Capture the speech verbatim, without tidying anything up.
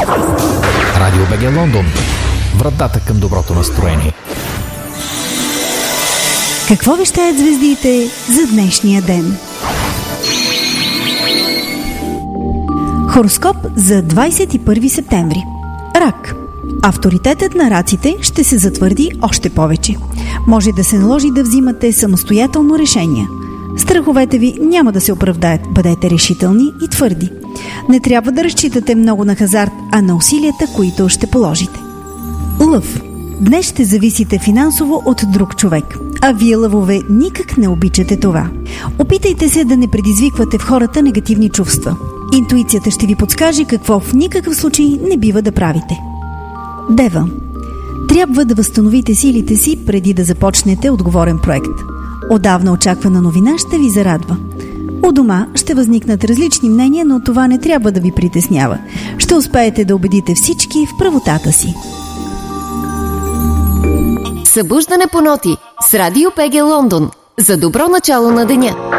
Радио БГ Лондон. Вратата към доброто настроение. Какво вещаят звездите за днешния ден? Хороскоп за двадесет и първи септември. Рак. Авторитетът на раците ще се затвърди още повече. Може да се наложи да взимате самостоятелно решения. Страховете ви няма да се оправдаят. Бъдете решителни и твърди. Не трябва да разчитате много на хазарт, а на усилията, които ще положите. Лъв. Днес ще зависите финансово от друг човек, а вие, лъвове, никак не обичате това. Опитайте се да не предизвиквате в хората негативни чувства. Интуицията ще ви подскаже какво в никакъв случай не бива да правите. Дева. Трябва да възстановите силите си преди да започнете отговорен проект. Отдавна очаквана новина ще ви зарадва. У дома ще възникнат различни мнения, но това не трябва да ви притеснява. Ще успеете да убедите всички в правотата си. Събуждане по ноти с Радио ПГ Лондон. За добро начало на деня.